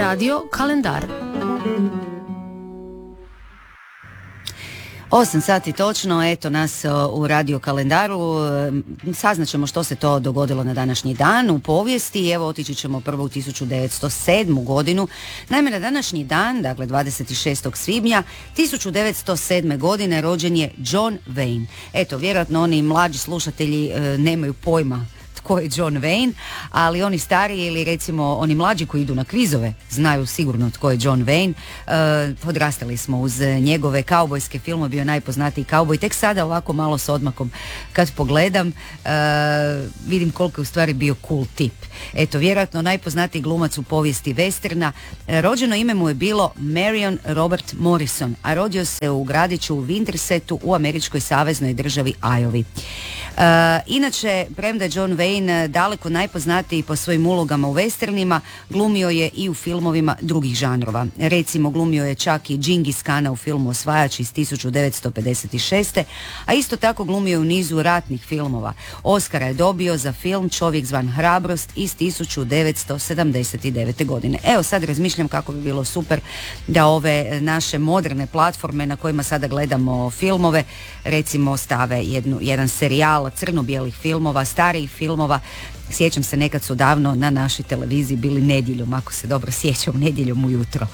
Radio kalendar. 8 sati točno, eto nas u radio kalendaru. Saznaćemo što se to dogodilo na današnji dan u povijesti. Evo, otići ćemo prvo u 1907. godinu. Naime, na današnji dan, dakle 26. svibnja 1907. godine rođen je John Wayne. Eto, vjerojatno oni mlađi slušatelji nemaju pojma tko je John Wayne, ali oni stariji ili recimo oni mlađi koji idu na kvizove znaju sigurno tko je John Wayne. Odrastali smo uz njegove kaubojske filmove, bio najpoznatiji kauboj. Tek sada ovako malo s odmakom kad pogledam vidim koliko je u stvari bio cool tip. Eto, vjerojatno najpoznatiji glumac u povijesti westerna. Rođeno ime mu je bilo Marion Robert Morrison, a rodio se u gradiću Wintersetu u američkoj saveznoj državi Iowa. Inače, premda je John Wayne daleko najpoznatiji po svojim ulogama u westernima, glumio je i u filmovima drugih žanrova. Recimo, glumio je čak i Džingis Kana u filmu Osvajač iz 1956. A isto tako glumio je u nizu ratnih filmova. Oscara je dobio za film Čovjek zvan Hrabrost iz 1979. godine. Evo, sad razmišljam kako bi bilo super da ove naše moderne platforme na kojima sada gledamo filmove, recimo stave jedan serijal crno-bijelih filmova, starijih filmova. Sjećam se, nekad su davno na našoj televiziji bili nedjeljom, ako se dobro sjećam, nedjeljom ujutro.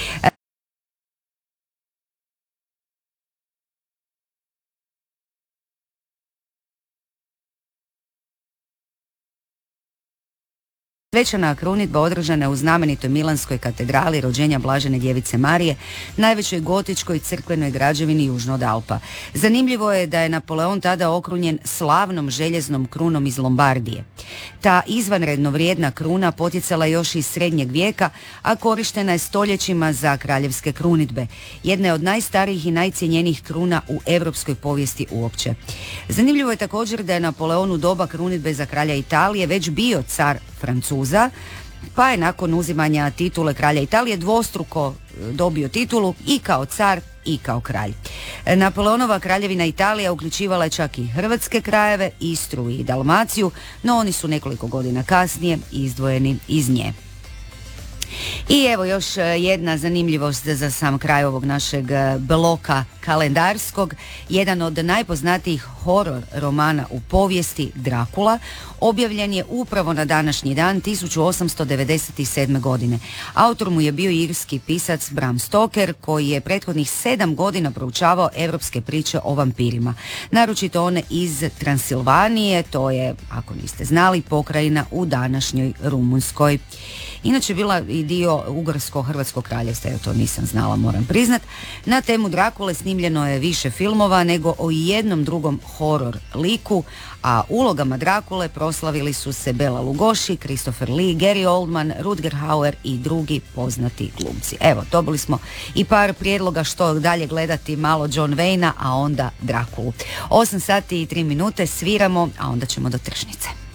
Svečana krunidba održana je u znamenitoj Milanskoj katedrali rođenja Blažene djevice Marije, najvećoj gotičkoj crkvenoj građevini južno od Alpa. Zanimljivo je da je Napoleon tada okrunjen slavnom željeznom krunom iz Lombardije. Ta izvanredno vrijedna kruna potjecala još iz srednjeg vijeka, a korištena je stoljećima za kraljevske krunidbe. Jedna je od najstarijih i najcjenjenijih kruna u europskoj povijesti uopće. Zanimljivo je također da je Napoleon u doba krunidbe za kralja Italije već bio car Francuza, pa je nakon uzimanja titule kralja Italije dvostruko dobio titulu i kao car i kao kralj. Napoleonova kraljevina Italija uključivala je čak i hrvatske krajeve, Istru i Dalmaciju, no oni su nekoliko godina kasnije izdvojeni iz nje. I evo još jedna zanimljivost za sam kraj ovog našeg bloka kalendarskog. Jedan od najpoznatijih horor romana u povijesti, Drakula, objavljen je upravo na današnji dan 1897. godine. Autor mu je bio irski pisac Bram Stoker, koji je prethodnih 7 godina proučavao europske priče o vampirima. Naročito one iz Transilvanije, to je, ako niste znali, pokrajina u današnjoj Rumunjskoj. Inače bila i dio Ugarsko-Hrvatskog kraljevstva, ja to nisam znala, moram priznat. Na temu Drakule snimljeno je više filmova nego o jednom drugom horor liku, a ulogama Drakule proslavili su se Bela Lugoši, Christopher Lee, Gary Oldman, Rutger Hauer i drugi poznati glumci. Evo, dobili smo i par prijedloga što dalje gledati, malo John Wayna, a onda Drakulu. 8 sati i 3 minute, sviramo, a onda ćemo do tržnice.